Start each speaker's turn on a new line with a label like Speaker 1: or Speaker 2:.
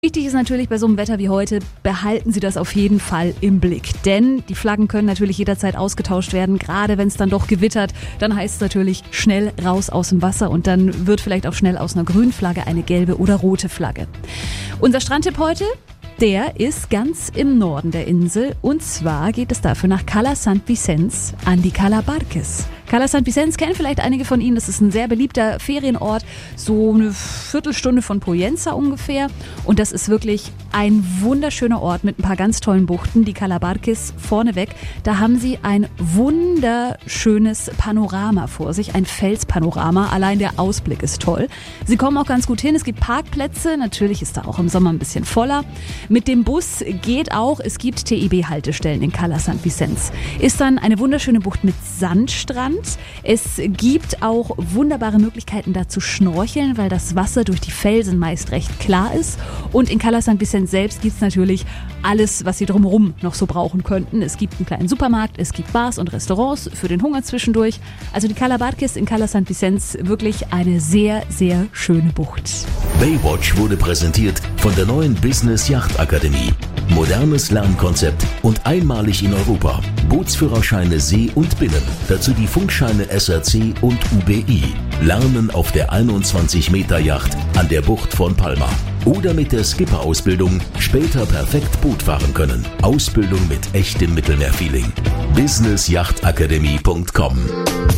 Speaker 1: Wichtig ist natürlich bei so einem Wetter wie heute, behalten Sie das auf jeden Fall im Blick. Denn die Flaggen können natürlich jederzeit ausgetauscht werden. Gerade wenn es dann doch gewittert, dann heißt es natürlich schnell raus aus dem Wasser. Und dann wird vielleicht auch schnell aus einer grünen Flagge eine gelbe oder rote Flagge. Unser Strandtipp heute, der ist ganz im Norden der Insel. Und zwar geht es dafür nach Cala Sant Vicenç an die Cala Barques. Cala Sant Vicenç kennen vielleicht einige von Ihnen. Das ist ein sehr beliebter Ferienort, so eine Viertelstunde von Pollença ungefähr. Und das ist wirklich ein wunderschöner Ort mit ein paar ganz tollen Buchten. Die Cala Barques vorneweg, da haben Sie ein wunderschönes Panorama vor sich, ein Felspanorama. Allein der Ausblick ist toll. Sie kommen auch ganz gut hin. Es gibt Parkplätze. Natürlich ist da auch im Sommer ein bisschen voller. Mit dem Bus geht auch. Es gibt TIB-Haltestellen in Cala Sant Vicenç. Ist dann eine wunderschöne Bucht mit Sandstrand. Es gibt auch wunderbare Möglichkeiten, da zu schnorcheln, weil das Wasser durch die Felsen meist recht klar ist. Und in Cala Sant Vicenç selbst gibt es natürlich alles, was Sie drumherum noch so brauchen könnten. Es gibt einen kleinen Supermarkt, es gibt Bars und Restaurants für den Hunger zwischendurch. Also die Cala Barques in Cala Sant Vicenç, wirklich eine sehr, sehr schöne Bucht.
Speaker 2: Baywatch wurde präsentiert von der neuen Business Yacht Akademie. Modernes Lernkonzept und einmalig in Europa. Bootsführerscheine See und Binnen. Dazu die Funkscheine SRC und UBI. Lernen auf der 21-Meter-Yacht an der Bucht von Palma. Oder mit der Skipper-Ausbildung später perfekt Boot fahren können. Ausbildung mit echtem Mittelmeerfeeling. businessjachtakademie.com